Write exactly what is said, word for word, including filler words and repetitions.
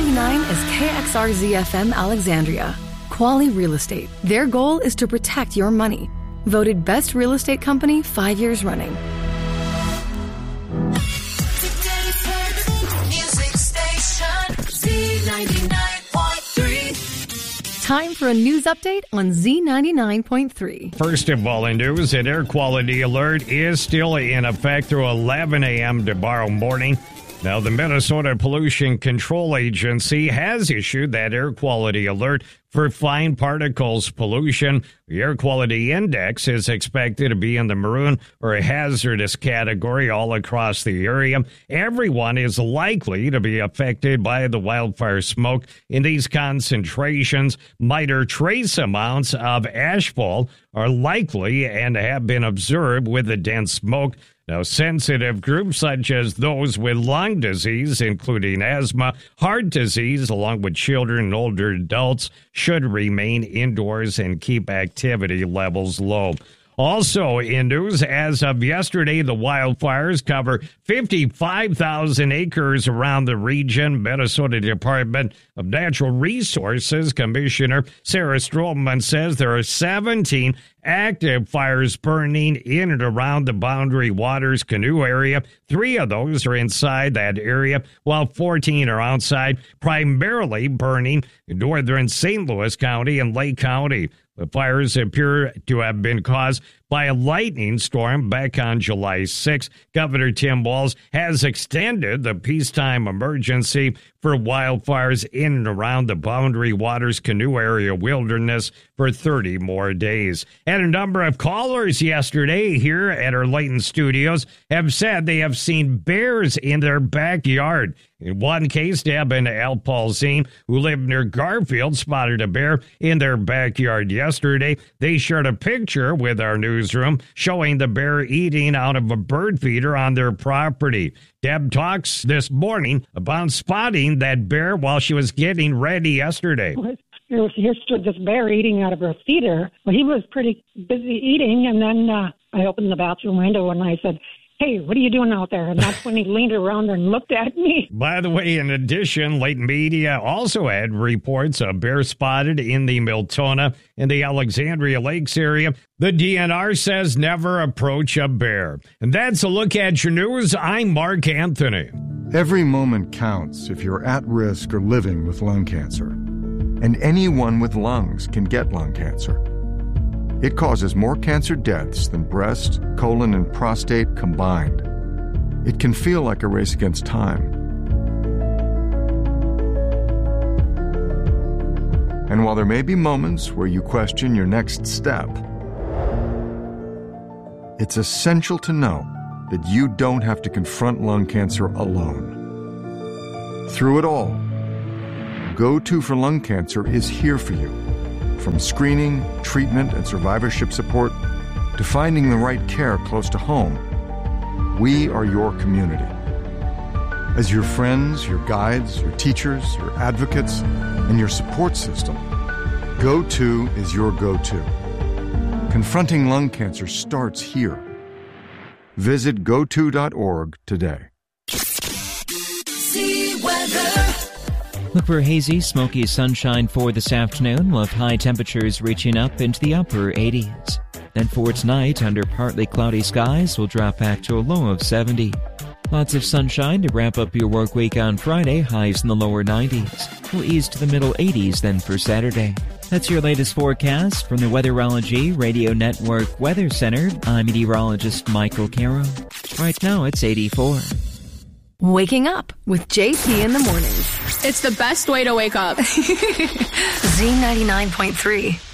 ninety-nine is K X R Z F M Alexandria. Quality Real Estate. Their goal is to protect your money. Voted Best Real Estate Company five years running. Music station Z ninety-nine point three. Time for a news update on Z ninety-nine point three. First of all, in news, an air quality alert is still in effect through eleven a.m. tomorrow morning. Now, the Minnesota Pollution Control Agency has issued that air quality alert for fine particles pollution. The air quality index is expected to be in the maroon or hazardous category all across the area. Everyone is likely to be affected by the wildfire smoke. In these concentrations, minor trace amounts of ashfall are likely and have been observed with the dense smoke. Now, sensitive groups such as those with lung disease, including asthma, heart disease, along with children and older adults, should remain indoors and keep activity levels low. Also in news, as of yesterday, the wildfires cover fifty-five thousand acres around the region. Minnesota Department of Natural Resources Commissioner Sarah Stroman says there are seventeen active fires burning in and around the Boundary Waters Canoe area. Three of those are inside that area, while fourteen are outside, primarily burning in northern Saint Louis County and Lake County. The fires appear to have been caused by a lightning storm back on July sixth. Governor Tim Walz has extended the peacetime emergency for wildfires in and around the Boundary Waters Canoe Area Wilderness for thirty more days. And a number of callers yesterday here at our Layton studios have said they have seen bears in their backyard. In one case, Deb and Al Paulzine, who live near Garfield, spotted a bear in their backyard yesterday. They shared a picture with our newsroom showing the bear eating out of a bird feeder on their property. Deb talks this morning about spotting that bear while she was getting ready yesterday. Here stood this bear eating out of her feeder. Well, he was pretty busy eating, and then uh, I opened the bathroom window and I said, "Hey, what are you doing out there?" And that's when he leaned around and looked at me. By the way, in addition, Layton Media also had reports of bear spotted in the Miltona and the Alexandria Lakes area. The D N R says never approach a bear. And that's a look at your news. I'm Mark Anthony. Every moment counts if you're at risk or living with lung cancer. And anyone with lungs can get lung cancer. It causes more cancer deaths than breast, colon, and prostate combined. It can feel like a race against time. And while there may be moments where you question your next step, it's essential to know that you don't have to confront lung cancer alone. Through it all, Go to for Lung Cancer is here for you. From screening, treatment, and survivorship support to finding the right care close to home, we are your community. As your friends, your guides, your teachers, your advocates, and your support system, Go To is your go-to. Confronting lung cancer starts here. Visit go to dot org today. See weather. Look for hazy, smoky sunshine for this afternoon, with high temperatures reaching up into the upper eighties. Then for tonight, under partly cloudy skies, we'll drop back to a low of seventy. Lots of sunshine to wrap up your work week on Friday, highs in the lower nineties. We'll ease to the middle eighties then for Saturday. That's your latest forecast from the Weatherology Radio Network Weather Center. I'm meteorologist Michael Caro. Right now, it's eighty-four. Waking up with J P in the mornings. It's the best way to wake up. Z ninety-nine point three.